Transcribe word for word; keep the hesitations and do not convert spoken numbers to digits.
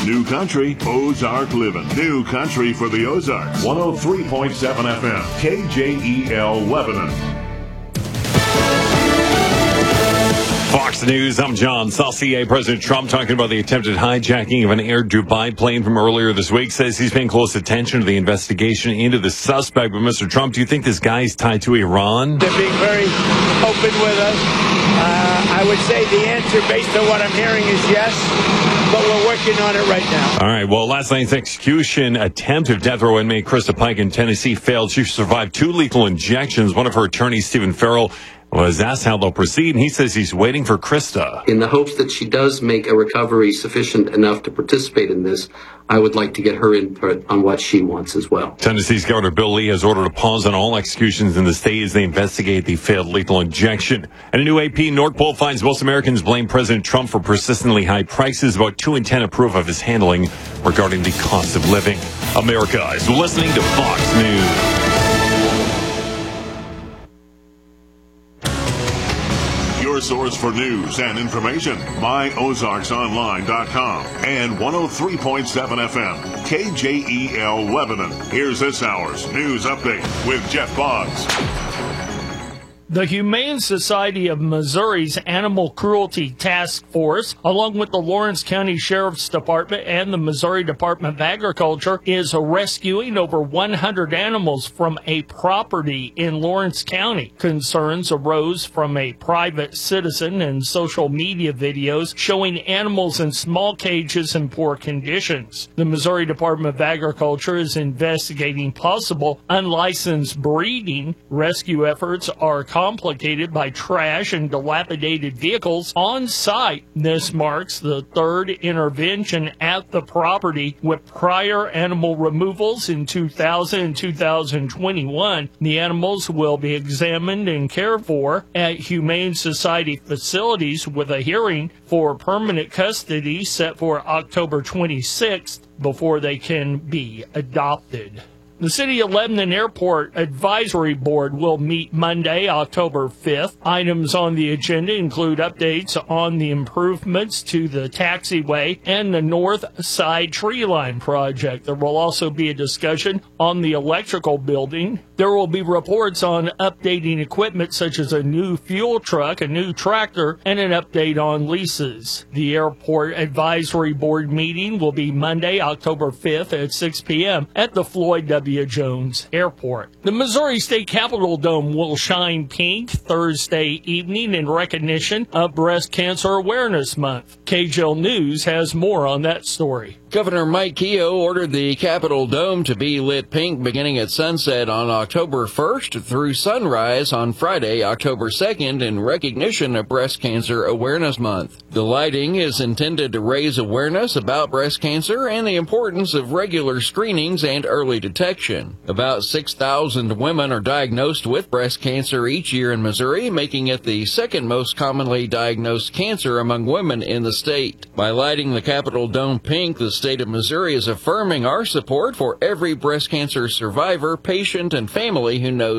New Country, Ozark Living. New Country for the Ozarks. one oh three point seven F M, K J E L Lebanon. Fox News, I'm John. South C A President Trump talking about the attempted hijacking of an Air Dubai plane from earlier this week. Says he's paying close attention to the investigation into the suspect. But Mister Trump, do you think this guy's tied to Iran? They're being very open with us. Uh, I would say the answer, based on what I'm hearing, is yes. But we're working on it right now. All right. Well, last night's execution attempt of death row inmate Krista Pike in Tennessee failed. She survived two lethal injections. One of her attorneys, Stephen Farrell, was asked how they'll proceed, and he says he's waiting for Krista. In the hopes that she does make a recovery sufficient enough to participate in this, I would like to get her input on what she wants as well. Tennessee's Governor Bill Lee has ordered a pause on all executions in the state as they investigate the failed lethal injection. And a new A P North Pole finds most Americans blame President Trump for persistently high prices. About two in ten approve of his handling regarding the cost of living. America is listening to Fox News. Your source for news and information, my ozarks online dot com and one oh three point seven F M, K J E L Lebanon. Here's this hour's news update with Jeff Boggs. The Humane Society of Missouri's Animal Cruelty Task Force, along with the Lawrence County Sheriff's Department and the Missouri Department of Agriculture, is rescuing over one hundred animals from a property in Lawrence County. Concerns arose from a private citizen and social media videos showing animals in small cages in poor conditions. The Missouri Department of Agriculture is investigating possible unlicensed breeding. Rescue efforts are complicated by trash and dilapidated vehicles on site. This marks the third intervention at the property, with prior animal removals in two thousand and two thousand twenty-one. The animals will be examined and cared for at Humane Society facilities, with a hearing for permanent custody set for October twenty-sixth before they can be adopted. The City of Lebanon Airport Advisory Board will meet Monday, October fifth. Items on the agenda include updates on the improvements to the taxiway and the North Side Tree Line project. There will also be a discussion on the electrical building. There will be reports on updating equipment such as a new fuel truck, a new tractor, and an update on leases. The Airport Advisory Board meeting will be Monday, October fifth at six p.m. at the Floyd W. Jones Airport. The Missouri State Capitol Dome will shine pink Thursday evening in recognition of Breast Cancer Awareness Month. K J L News has more on that story. Governor Mike Keogh ordered the Capitol Dome to be lit pink beginning at sunset on October first through sunrise on Friday, October second, in recognition of Breast Cancer Awareness Month. The lighting is intended to raise awareness about breast cancer and the importance of regular screenings and early detection. About six thousand women are diagnosed with breast cancer each year in Missouri, making it the second most commonly diagnosed cancer among women in the state. By lighting the Capitol Dome pink, the state of Missouri is affirming our support for every breast cancer survivor, patient, and family who knows